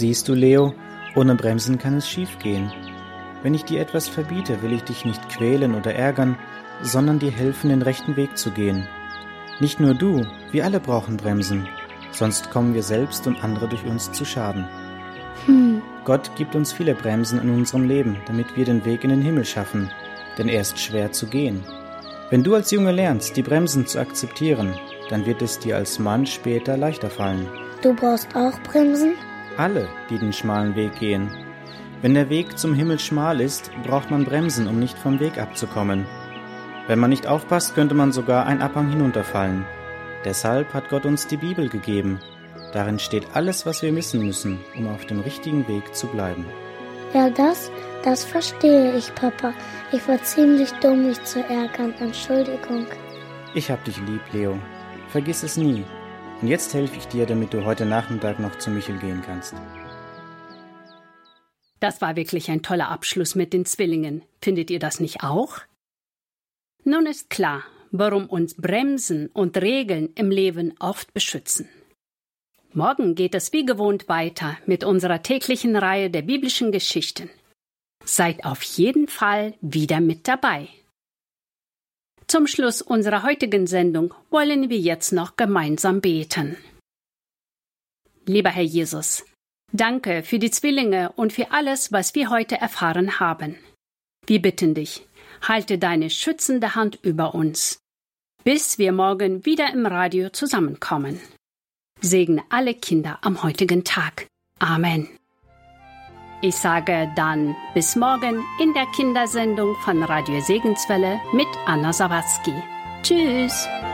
Siehst du, Leo, ohne Bremsen kann es schiefgehen. Wenn ich dir etwas verbiete, will ich dich nicht quälen oder ärgern, sondern dir helfen, den rechten Weg zu gehen. Nicht nur du, wir alle brauchen Bremsen, sonst kommen wir selbst und andere durch uns zu Schaden. Gott gibt uns viele Bremsen in unserem Leben, damit wir den Weg in den Himmel schaffen, denn er ist schwer zu gehen. Wenn du als Junge lernst, die Bremsen zu akzeptieren, dann wird es dir als Mann später leichter fallen. Du brauchst auch Bremsen? Alle, die den schmalen Weg gehen. Wenn der Weg zum Himmel schmal ist, braucht man Bremsen, um nicht vom Weg abzukommen. Wenn man nicht aufpasst, könnte man sogar einen Abhang hinunterfallen. Deshalb hat Gott uns die Bibel gegeben. Darin steht alles, was wir wissen müssen, um auf dem richtigen Weg zu bleiben. Ja, das verstehe ich, Papa. Ich war ziemlich dumm, mich zu ärgern. Entschuldigung. Ich hab dich lieb, Leo. Vergiss es nie. Und jetzt helfe ich dir, damit du heute Nachmittag noch zu Michel gehen kannst. Das war wirklich ein toller Abschluss mit den Zwillingen. Findet ihr das nicht auch? Nun ist klar, warum uns Bremsen und Regeln im Leben oft beschützen. Morgen geht es wie gewohnt weiter mit unserer täglichen Reihe der biblischen Geschichten. Seid auf jeden Fall wieder mit dabei. Zum Schluss unserer heutigen Sendung wollen wir jetzt noch gemeinsam beten. Lieber Herr Jesus, danke für die Zwillinge und für alles, was wir heute erfahren haben. Wir bitten dich, halte deine schützende Hand über uns, bis wir morgen wieder im Radio zusammenkommen. Segne alle Kinder am heutigen Tag. Amen. Ich sage dann bis morgen in der Kindersendung von Radio Segenswelle mit Anna Sawatzki. Tschüss!